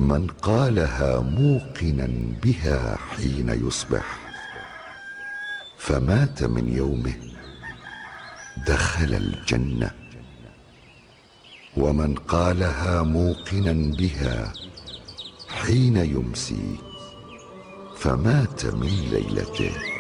من قالها موقنا بها حين يصبح فمات من يومه دخل الجنة، ومن قالها موقنا بها حين يمسي فمات من ليلته